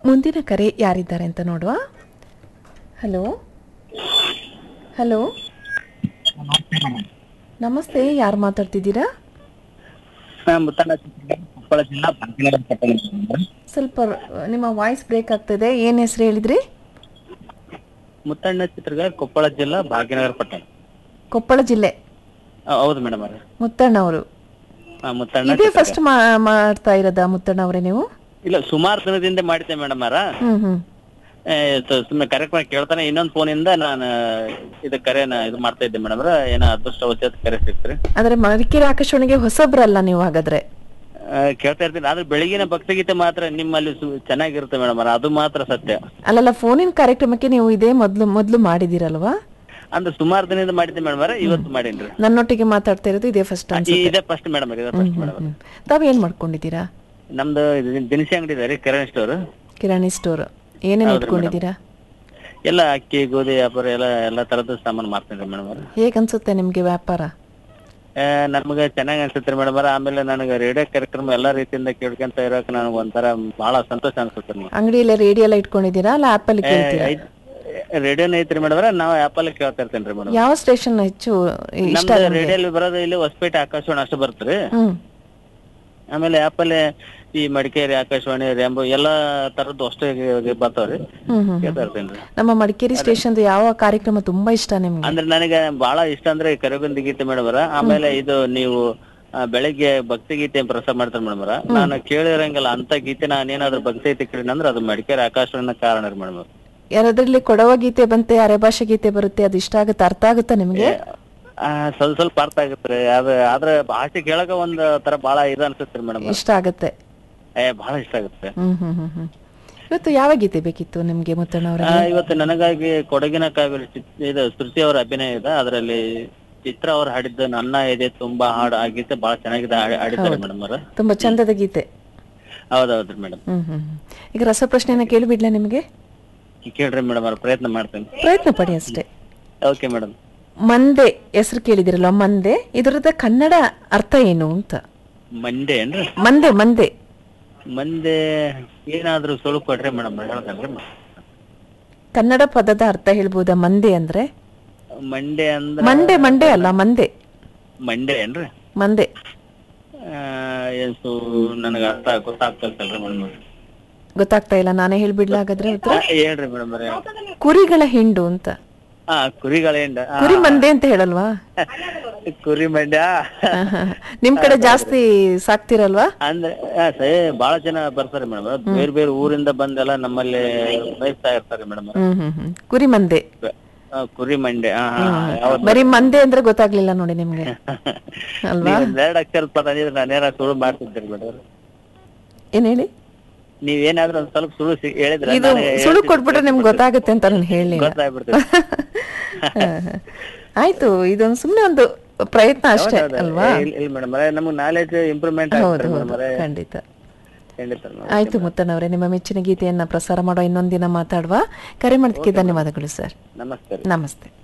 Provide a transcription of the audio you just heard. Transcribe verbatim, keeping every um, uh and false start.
ಮುಂದಿನ ಕರೆ ಯಾರಿದ್ದಾರೆ ಅಂತ ನೋಡುವ. ಹಲೋ ಹಲೋ ನಮಸ್ತೆ, ಯಾರು ಮಾತಾಡ್ತಿದ್ದೀರಾ? ಕೊಪ್ಪಳ ಜಿಲ್ಲಾ ಭಾಗ್ಯನಗರ ಪಟ್ಟಣ. ಸ್ವಲ್ಪ ನಿಮ್ಮ ವಾಯ್ಸ್ ಬ್ರೇಕ್ ಆಗ್ತದೆ. ಏನು ಹೆಸರು ಹೇಳಿದ್ರಿ? ಮುತ್ತಣ್ಣ ಚಿತ್ರಗಾರ್, ಕೊಪ್ಪಳ ಜಿಲ್ಲಾ ಭಾಗ್ಯನಗರ ಪಟ್ಟಣ. ಕೊಪ್ಪಳ ಜಿಲ್ಲೆ. ಆ, ಹೌದು ಮೇಡಮ್ ಅವ್ರೆ. ಮುತ್ತಣ್ಣ ಅವರು ಮುತ್ತಣ್ಣ ಇದೇ ಚಿತ್ರಗಾರ್. ಫಸ್ಟ್ ಮಾಡ್ತಾ ಇರೋದಾ ಮುತ್ತಣ್ಣ ಅವರೇ ನೀವು? ಇಲ್ಲ, ಸುಮಾರು ದಿನದಿಂದ ಮಾಡಿದ್ದೆ ಮೇಡಮ್ ಅವರ. ಹ್ಮ್ ಹ್ಮ್ ಸುಮ್ಮನೆ ಕಾರ್ಯಕ್ರಮ ಕೇಳ್ತಾನೆ ಇನ್ನೊಂದು ಫೋನಿಂದ ನಾನು ಇದು ಕರೆನ ಇದು ಮಾಡ್ತಾ ಇದ್ದೆ ಮೇಡಮ್ ಅವ್ರ. ಏನೋ ಅದೃಷ್ಟವಶಾತ್ ಕರೆ ಸಿಕ್ತ್ರಿ. ಆದ್ರೆ ಮಡಿಕೇರಿ ಆಕಾಶವಾಣಿಗೆ ಹೊಸಬ್ರಲ್ಲ ನೀವು ಹಾಗಾದ್ರೆ? ಆ, ಕೇಳ್ತಾ ಇರ್ತೀನಿ. ಆದ್ರೆ ಬೆಳಗಿನ ಭಕ್ತಿಗೀತೆ ಮಾತ್ರ ನಿಮ್ಮಲ್ಲಿ ಸು- ಚೆನ್ನಾಗಿರುತ್ತೆ ಮೇಡಮ್ ಅವ್ರ, ಅದು ಮಾತ್ರ ಸತ್ಯ. ಅಲ್ಲಲ್ಲ, ಫೋನಿನ ಕಾರ್ಯಕ್ರಮಕ್ಕೆ ನೀವು ಇದೇ ಮೊದ್ಲು ಮೊದ್ಲು ಮಾಡಿದಿರಲ್ವಾ? ಅಂದ್ರೆ ಸುಮಾರು ದಿನದಿಂದ ಮಾಡಿದ್ದೆ ಮೇಡಮ್ ಅವ್ರ, ಇವತ್ತು ಮಾಡೀನ್ರಿ. ನನ್ನೊಟ್ಟಿಗೆ ಮಾತಾಡ್ತಾ ಇರೋದು ಇದೇ ಫಸ್ಟ್ ಅನ್ಸುತ್ತೆ. ಇದೇ ಫಸ್ಟ್ ಮೇಡಮ್ ಇದೇ ಫಸ್ಟ್ ಮೇಡಮ್. ಹ್ಮ್. ತಾವೇನ್ ಮಾಡ್ಕೊಂಡಿದ್ದೀರಾ? ನಮ್ದು ಇದು ದಿನಸಿ ಅಂಗಡಿ ಇದೆ ರೀ, ಕಿರಾಣಿ ಸ್ಟೋರ್. ಕಿರಾಣಿ ಸ್ಟೋರ್. ಏನೇನ್ ಹೌದ್ರಿ ಇಟ್ಕೊಂಡಿದ್ದೀರಾ? ಎಲ್ಲ ಅಕ್ಕಿ ಗೋಧಿ ವ್ಯಾಪಾರ ಎಲ್ಲ ಎಲ್ಲಾ ತರದ ಸಾಮಾನು ಮಾರ್ತೀನಿ ಮೇಡಮ್ ಅವ್ರ. ಹೇಗ್ ಅನ್ಸುತ್ತೆ ನಿಮ್ಗೆ ವ್ಯಾಪಾರ? ನಮ್ಗೆ ಚೆನ್ನಾಗಿ ಅನ್ಸುತ್ತೆ ಮೇಡಮ್ ಅವ್ರ. ಆಮೇಲೆ ನನಗೆ ರೇಡಿಯೋ ಕಾರ್ಯಕ್ರಮ ಎಲ್ಲಾ ರೀತಿಯಿಂದ ಕೇಳ್ಕೊಂತ ಇರೋಕೆ ನನಗೆ ಒಂಥರ ಬಹಳ ಸಂತೋಷ ಅನ್ಸುತ್ತೆ ಮೇಡಮ್. ಅಂಗಡಿಯಲ್ಲೇ ರೇಡಿಯೋ ಎಲ್ಲ ಇಟ್ಕೊಂಡಿದ್ದೀರಾ ಅಲ್ಲ ಆಪ್ ಅಲ್ಲಿ ಕೇಳ್ತೀರಾ? ರೇಡಿಯೋನ ಐತ್ರಿ ಮೇಡಮ್ ಅವ್ರ, ನಾವು ಆ್ಯಪ್ ಅಲ್ಲಿ ಕೇಳ್ತಾ ಇರ್ತೇನೆ ರೀ ಮೇಡಮ್. ಯಾವ ಸ್ಟೇಷನ್ ಹೆಚ್ಚು ಇಷ್ಟ? ನಮ್ದು ರೇಡಿಯೋಲಿ ಬರೋದು ಇಲ್ಲಿ ಹೊಸಪೇಟೆ ಆಕಾಶವಾಣಿ ಅಷ್ಟು ಬರ್ತರಿ. ಹ್ಮ್ ಆಮೇಲೆ ಆ್ಯಪ್ ಅಲ್ಲಿ ಈ ಮಡಿಕೇರಿ ಆಕಾಶವಾಣಿ ರ್ಯಾಂಬೋ ಎಲ್ಲಾ ತರದ್ದು ಅಷ್ಟೇ ಬರ್ತಾವ್ರಿ, ಹ್ಮ್ ಹ್ಮ್ ಕೇಳ್ತಾ ಇರ್ತೇನೆ ರೀ. ನಮ್ಮ ಮಡಿಕೇರಿ ಸ್ಟೇಷನ್ ಯಾವ ಕಾರ್ಯಕ್ರಮ ತುಂಬಾ ಇಷ್ಟ ನಿಮ್ಗೆ? ಅಂದ್ರೆ ನನಗೆ ಬಹಳ ಇಷ್ಟ ಅಂದ್ರೆ ಕರಗುಂದಿ ಗೀತೆ ಮೇಡಮ್ ಅವರ. ಆಮೇಲೆ ಇದು ನೀವು ಆ, ಬೆಳಗ್ಗೆ ಭಕ್ತಿ ಗೀತೆ ಪ್ರಸಾರ ಮಾಡ್ತಾರೆ ಮೇಡಮ್ ಅವರ. ನಾನು ಕೇಳಿರಂಗಿಲ್ಲ ಅಂತ ಗೀತೆ ನಾನೇನಾದ್ರೂ ಭಕ್ತಿ ಗೀತೆ ಕೇಳಿನ ಅಂದ್ರೆ ಅದು ಮಡಿಕೇರಿ ಆಕಾಶವಾಣಿ ಕಾರಣ ರೀ ಮೇಡಮ್ ಅವ್ರ. ಯಾರಾದ್ರಲ್ಲಿ ಕೊಡವ ಗೀತೆ ಬಂತೆ, ಅರೆ ಭಾಷೆ ಗೀತೆ ಬರುತ್ತೆ, ಅದು ಇಷ್ಟ ಆಗುತ್ತೆ, ಅರ್ಥ ಆಗುತ್ತಾ ನಿಮ್ಗೆ? ಆ, ಸ್ವಲ್ಪ ಸ್ವಲ್ಪ ಅರ್ಥ ಆಗುತ್ತೆ ಅದು. ಆದ್ರೆ ಭಾಷೆ ಕೇಳಕ ಒಂದ್ ತರ ಬಹಳ ಇದು ಅನ್ಸುತ್ತೆ ಮೇಡಮ್. ಇಷ್ಟ ಆಗುತ್ತೆ. ಏ ಬಹಳ ಇಷ್ಟ ಆಗುತ್ತೆ. ಹ್ಮ್ ಹ್ಮ್ ಹ್ಮ್ ಹ್ಮ್ ಇವತ್ತು ಯಾವ ಗೀತೆ ಬೇಕಿತ್ತು ನಿಮ್ಗೆ ಮುತ್ತಣ್ಣ ಆ, ಇವತ್ತು ನನಗಾಗಿ ಕೊಡಗಿನ ಕಾವೇರಿ ಚಿತ್- ಇದು ಶ್ರುತಿ ಅವರ ಅಭಿನಯ ಇದೆ. ಅದರಲ್ಲಿ ಚಿತ್ರ ಅವ್ರು ಹಾಡಿದ್ದು ನನ್ನ ಎದೆ ತುಂಬಾ ಹಾಡು ಆ ಗೀತೆ ಬಹಳ ಚೆನ್ನಾಗಿದೆ ಹಾಡಿ- ಹಾಡಿದ್ದಾರೆ ಮೇಡಮ್ ಅವ್ರ. ತುಂಬಾ ಚಂದದ ಗೀತೆ. ಹೌದೌದ್ರಿ ಮೇಡಮ್. ಹ್ಮ್ ಹ್ಮ್ ಹ್ಮ್. ಈಗ ರಸಪ್ರಶ್ನೆನ ಕೇಳಿಬಿಡ್ಲಾ ನಿಮ್ಗೆ? ಕೇಳ್ರಿ ಮೇಡಮ್ ಅವ್ರ, ಪ್ರಯತ್ನ ಮಾಡ್ತೇನೆ. ಪ್ರಯತ್ನ ಪಡಿ ಅಷ್ಟೇ. Okay madam. ಮಂದೆ ಹೆಸರು ಕೇಳಿದಿರಲ್ಲ, ಮಂದೆ, ಇದರದ ಕನ್ನಡ ಅರ್ಥ ಏನು ಅಂತ? ಮಂಡೆ ಏನ್ರಿ? ಮಂದೆ ಮಂದೆ ಮಂದೆ ಏನಾದ್ರೂ ಸುಳು ಕೊಡ್ರಿ ಮೇಡಮ್, ಹೇಳ್ತೇನ್ರಿ. ಕನ್ನಡ ಪದದ ಅರ್ಥ ಹೇಳ್ಬೋದಾ? ಮಂದೆ ಅಂದ್ರೆ ಮಂಡೆ ಅಂದ್ರ ಮಂಡೆ ಮಂಡೆ ಅಲ್ಲ, ಮಂದೆ. ಮಂಡೆ ಏನ್ರಿ? ಮಂದೆ ಆ, ಏನ್ ಸು ನನಗ ಅರ್ಥ ಗೊತ್ತಾಗ್ತಲ್ರಿ ಮೇಡಮ್. ಗೊತ್ತಾಗ್ತಾ ಇಲ್ಲ, ನಾನೇ ಹೇಳ್ಬಿಡ್ಲಾ ಹಾಗಾದ್ರೆ ಉತ್ತರ? ಹೇಳ್ರಿ ಮೇಡಮ್ ಅವ್ರೆ. ಕುರಿಗಳ ಹಿಂಡು ಅಂತ. ಹಾ, ಕುರಿಗಳೇಂಡ. ಕುರಿ ಮಂದೆ ಅಂತ ಹೇಳಲ್ವಾ? ಕುರಿ ಮಂಡ್ಯ ನಿಮ್ ಕಡೆ ಜಾಸ್ತಿ ಸಾಕ್ತಿರಲ್ವಾ? ಅಂದ್ರೆ ಆ, ಸೇ ಬಹಳ ಜನ ಬರ್ತಾರೆ ಮೇಡಮ್. ಬೇರೆ ಬೇರೆ ಊರಿಂದ ಬಂದೆಲ್ಲ ನಮ್ಮಲ್ಲಿ ಬಯಸ್ತಾ ಇರ್ತಾರೆ ಮೇಡಮ್. ಹ್ಮ್ ಹ್ಮ್ ಹ್ಮ್ ಕುರಿ ಮಂದೆ. ಕುರಿ ಮಂಡ್ಯ. ಹಾ, ಹಾ, ಹೌದು. ಬರೀ ಮಂದೆ ಅಂದ್ರೆ ಗೊತ್ತಾಗ್ಲಿಲ್ಲ ನೋಡಿ ನಿಮ್ಗೆ ಅಲ್ವಾ? ಎರಡ್ ಅಕ್ಷರ ಪದ ಅಂದ್ರೆ ನಾನೇನ ಸುಳ್ಳು ಮಾಡ್ತಿದ್ದೆ ಮೇಡಮ್. ಏನ್ ಹೇಳಿ? ನೀವೇನಾದ್ರೂ ಒಂದ್ ಸ್ವಲ್ಪ ಸುಳ್ಳು ಸಿ- ಹೇಳಿದ್ರೆ ಇದು ನಾನು ಸುಳ್ಳು ಹೇಳ್ತಿದ್ದೆ. ಕೊಟ್ಬಿಟ್ರೆ ನಿಮ್ಗೆ ಗೊತ್ತಾಗುತ್ತೆ ಅಂತ ನಾನು ಹೇಳಿ. ಗೊತ್ತಾಗ್ಬಿಡ್ತದೆ. ಆಯ್ತು, ಇದೊಂದು ಸುಮ್ನೆ ಒಂದು ಪ್ರಯತ್ನ ಅಷ್ಟೇ ಅಲ್ವಾ? ಇಲ್ಲ ಮೇಡಮ್, ನಮ್ಗೆ ನಾಲೆಜ್ ಇಂಪ್ರೂವ್ಮೆಂಟ್ ಹೌದು ಆಗ್ತದೆ ಹೌದು, ಮೇಡಮ್. ಖಂಡಿತ. ಖಂಡಿತ madam. ಆಯ್ತು ಮುತ್ತಣ್ಣವರೇ, ನಿಮ್ಮ ಮೆಚ್ಚಿನ ಗೀತೆಯನ್ನ ಪ್ರಸಾರ ಮಾಡೋ ಇನ್ನೊಂದಿನ ಮಾತಾಡುವ. ಕರೆ ಮಾಡೋದಕ್ಕೆ ಧನ್ಯವಾದಗಳು ಸರ್. ನಮಸ್ತೆ. ನಮಸ್ತೆ.